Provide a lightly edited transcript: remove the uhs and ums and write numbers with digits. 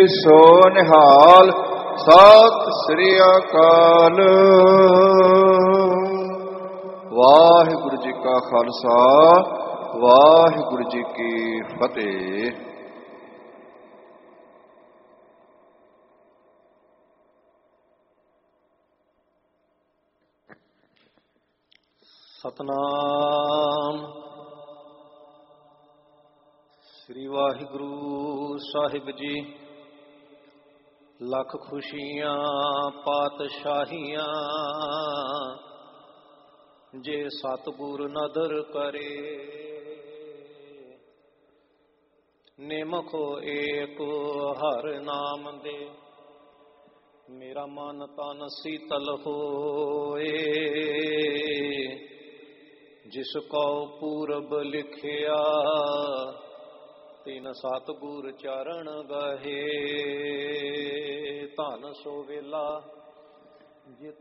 ਸੋ ਨਿਹਾਲ। ਸਤਿ ਸ੍ਰੀ ਅਕਾਲ। ਵਾਹਿਗੁਰੂ ਜੀ ਕਾ ਖਾਲਸਾ, ਵਾਹਿਗੁਰੂ ਜੀ ਕੀ ਫਤਿਹ। ਸਤਨਾਮ ਸ੍ਰੀ ਵਾਹਿਗੁਰੂ ਸਾਹਿਬ ਜੀ। ਲੱਖ ਖੁਸ਼ੀਆਂ ਪਾਤਸ਼ਾਹੀਆਂ ਜੇ ਸਤਿਗੁਰ ਨਦਰ ਕਰੇ। ਨਿਮਖੋ ਏਕ ਹਰ ਨਾਮ ਦੇ, ਮੇਰਾ ਮਨ ਤਨ ਸੀਤਲ ਹੋਏ। ਜਿਸ ਕੋ ਪੂਰਬ ਲਿਖਿਆ, ਤਿਨ ਸਤਿਗੁਰ ਚਰਨ ਗਹੇ। ਧਨ ਸੋ ਵੇਲਾ ਜਿਤ